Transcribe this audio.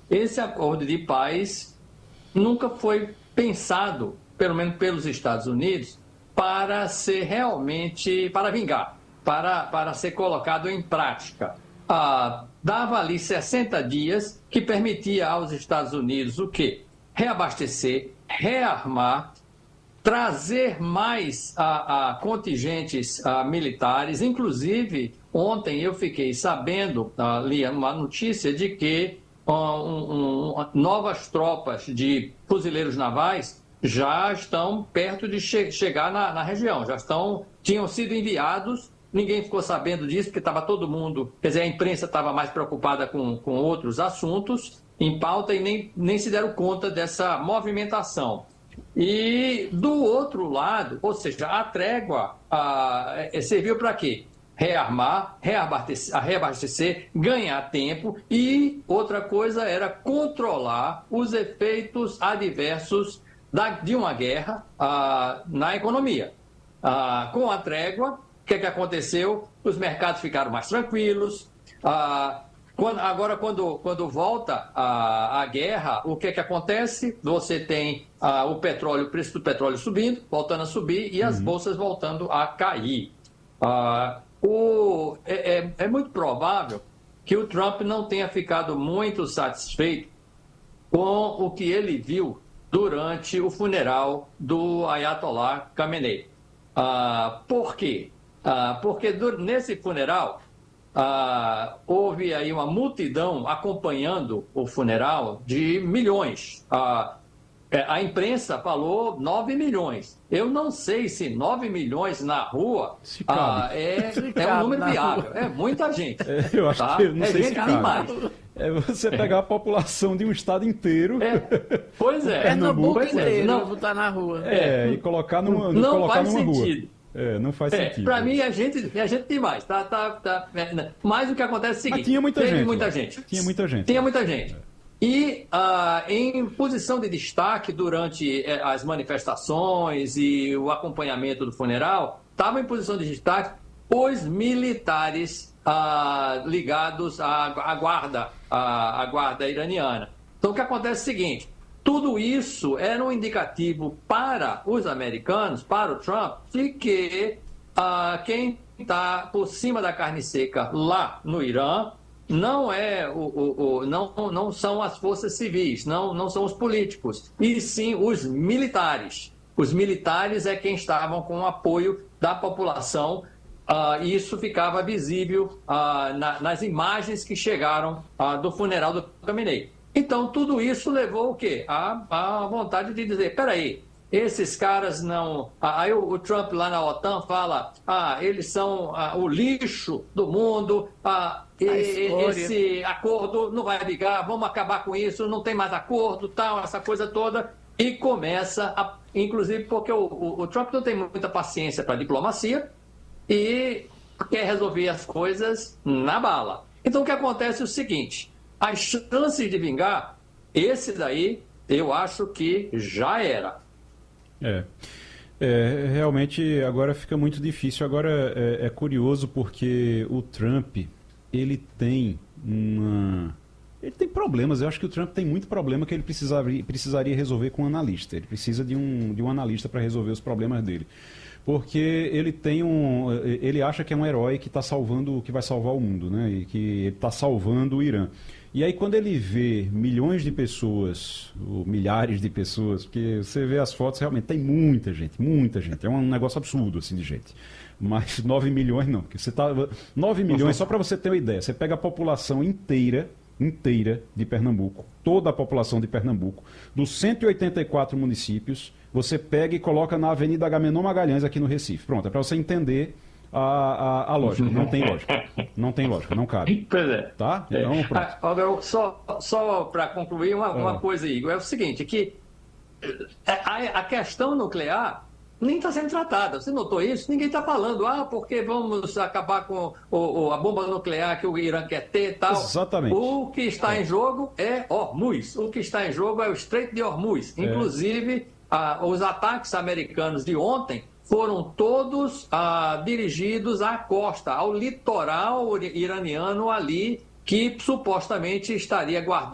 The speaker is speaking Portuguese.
esse acordo de paz nunca foi pensado, pelo menos pelos Estados Unidos, para ser realmente, para vingar, para ser colocado em prática. Dava ali 60 dias que permitia aos Estados Unidos o quê? Reabastecer, rearmar, trazer mais contingentes militares. Inclusive, ontem eu fiquei sabendo, li uma notícia de que novas tropas de fuzileiros navais já estão perto de chegar na região, tinham sido enviados. Ninguém ficou sabendo disso, porque estava todo mundo, quer dizer, a imprensa estava mais preocupada com outros assuntos em pauta e nem se deram conta dessa movimentação. E do outro lado, ou seja, a trégua serviu para quê? Rearmar, reabastecer, ganhar tempo, e outra coisa era controlar os efeitos adversos de uma guerra na economia. Com a trégua, o que aconteceu? Os mercados ficaram mais tranquilos. Agora, quando volta a guerra, o que acontece? Você tem o preço do petróleo subindo, voltando a subir, e as bolsas voltando a cair. É muito provável que o Trump não tenha ficado muito satisfeito com o que ele viu durante o funeral do Ayatollah Khamenei. Por quê? Porque nesse funeral houve aí uma multidão acompanhando o funeral de milhões. A imprensa falou 9 milhões. Eu não sei se 9 milhões na rua é um número viável. É muita gente. Eu acho que não sei se cabe. Demais. É você pegar a população de um estado inteiro. Pois é. Pernambuco inteiro, não botar na rua. E colocar numa não faz numa sentido. rua. Não faz sentido. Para mim é gente demais. Mas o que acontece é o seguinte: tinha muita gente. Tinha muita gente. E em posição de destaque durante as manifestações e o acompanhamento do funeral, estavam em posição de destaque os militares ligados à guarda iraniana. Então, o que acontece é o seguinte: tudo isso era um indicativo para os americanos, para o Trump, de que quem está por cima da carne seca lá no Irã não não são as forças civis, não são os políticos, e sim os militares. Os militares é quem estavam com o apoio da população. Isso ficava visível nas imagens que chegaram do funeral do Khamenei. Então, tudo isso levou o quê? A vontade de dizer, peraí, esses caras não... Aí o Trump lá na OTAN fala, eles são o lixo do mundo, esse acordo não vai ligar, vamos acabar com isso, não tem mais acordo, tal, essa coisa toda. E começa, inclusive porque o Trump não tem muita paciência para diplomacia e quer resolver as coisas na bala. Então, o que acontece é o seguinte: as chances de vingar, esse daí, eu acho que já era. Realmente agora fica muito difícil. Agora é curioso porque o Trump, ele tem problemas. Eu acho que o Trump tem muito problema que ele precisaria resolver com um analista. Ele precisa de um analista para resolver os problemas dele. Porque ele acha que é um herói que que vai salvar o mundo, né? E que ele está salvando o Irã. E aí quando ele vê milhões de pessoas, ou milhares de pessoas, porque você vê as fotos, realmente tem muita gente. É um negócio absurdo, assim, de gente. Mas 9 milhões não, porque 9 milhões, só para você ter uma ideia, você pega a população inteira de Pernambuco, toda a população de Pernambuco, dos 184 municípios, você pega e coloca na Avenida Agamenon Magalhães aqui no Recife. Pronto, é para você entender a lógica. Não tem lógica, não cabe. Pois é. Tá? Então, pronto. Agora, só para concluir uma coisa, Igor, é o seguinte, que a questão nuclear nem está sendo tratada. Você notou isso? Ninguém está falando, porque vamos acabar com a bomba nuclear que o Irã quer ter e tal. Exatamente. O que está em jogo é Hormuz. O que está em jogo é o Estreito de Hormuz. Inclusive, os ataques americanos de ontem foram todos dirigidos à costa, ao litoral iraniano ali, que supostamente estaria guardando